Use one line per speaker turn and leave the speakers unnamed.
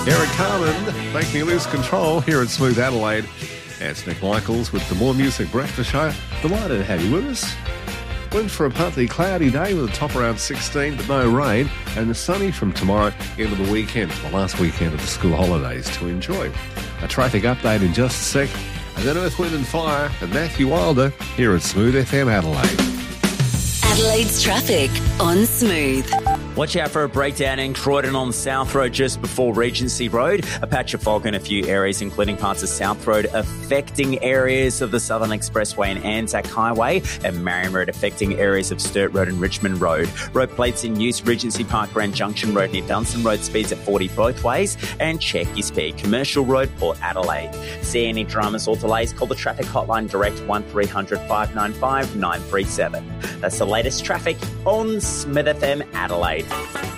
Eric Carmen making you lose control here at Smooth Adelaide. It's Nick Michaels with the More Music Breakfast Show. Delighted to have you with us. Went for a partly cloudy day with a top around 16, but no rain, and the sunny from tomorrow into the weekend, the last weekend of the school holidays to enjoy. A traffic update in just a sec, and then Earth, Wind and Fire and Matthew Wilder here at Smooth FM Adelaide.
Adelaide's traffic on Smooth.
Watch out for a breakdown in Croydon on South Road just before Regency Road. A patch of fog in a few areas, including parts of South Road, affecting areas of the Southern Expressway and Anzac Highway, and Marion Road affecting areas of Sturt Road and Richmond Road. Road plates in use, Regency Park, Grand Junction Road near Dunstan Road, speeds at 40 both ways, and check your speed. Commercial Road, Port Adelaide. See any dramas or delays, call the traffic hotline direct 1300 595 937. That's the latest traffic on Smith FM Adelaide.